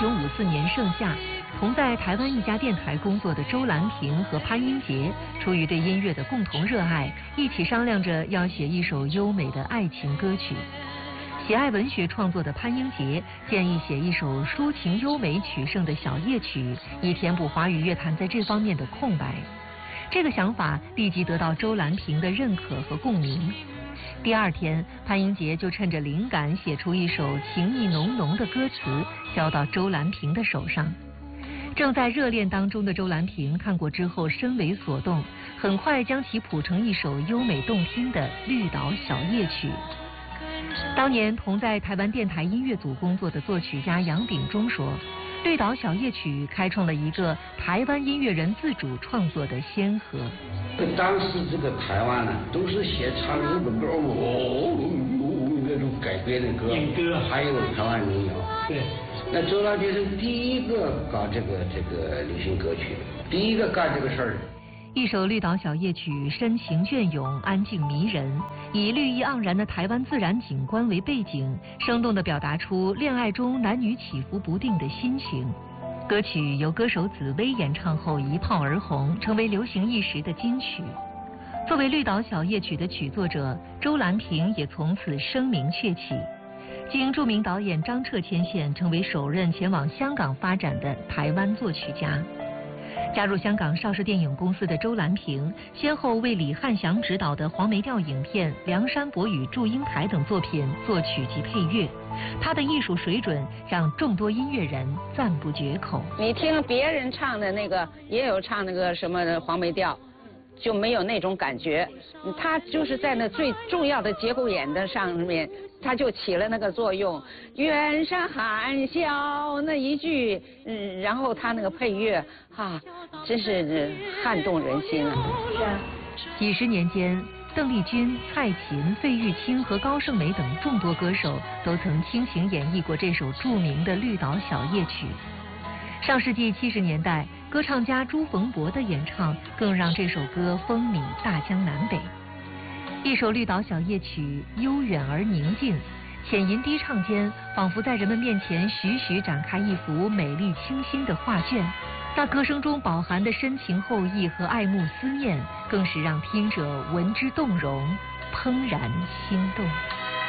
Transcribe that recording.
1954年盛夏，同在台湾一家电台工作的周兰萍和潘英杰，出于对音乐的共同热爱，一起商量着要写一首优美的爱情歌曲。喜爱文学创作的潘英杰建议写一首抒情优美曲圣的小夜曲，以填补华语乐坛在这方面的空白。这个想法立即得到周兰萍的认可和共鸣。第二天，潘英杰就趁着灵感写出一首情意浓浓的歌词，交到周兰萍的手上。正在热恋当中的周兰萍看过之后深为所动，很快将其谱成一首优美动听的《绿岛小夜曲》。当年同在台湾电台音乐组工作的作曲家杨炳忠说，《绿岛小夜曲》开创了一个台湾音乐人自主创作的先河。 当时这个台湾呢，都是写唱日本歌，那种改编的歌，还有台湾民谣。对，那周兰萍是第一个搞这个流行歌曲，第一个干这个事儿。 一首《绿岛小夜曲》深情隽永，安静迷人，以绿意盎然的台湾自然景观为背景，生动地表达出恋爱中男女起伏不定的心情。歌曲由歌手紫薇演唱后一炮而红，成为流行一时的金曲。作为《绿岛小夜曲》的曲作者，周兰萍也从此声名鹊起，经著名导演张彻牵线，成为首任前往香港发展的台湾作曲家。加入香港邵氏电影公司的周兰萍，先后为李翰祥执导的黄梅调影片《梁山伯与祝英台》等作品作曲及配乐。他的艺术水准让众多音乐人赞不绝口。 你听别人唱的那个，也有唱那个什么黄梅调，就没有那种感觉。他就是在那最重要的节骨眼的上面，他就起了那个作用。远山含笑那一句，然后他那个配乐真是撼动人心啊！是啊。 几十年间，邓丽君、蔡琴、费玉清和高胜美等众多歌手都曾倾情演绎过这首著名的《绿岛小夜曲》。上世纪70年代，歌唱家朱逢博的演唱更让这首歌风靡大江南北。一首《绿岛小夜曲》悠远而宁静，浅吟低唱间，仿佛在人们面前徐徐展开一幅美丽清新的画卷。那歌声中饱含的深情厚意和爱慕思念，更是让听者闻之动容，怦然心动。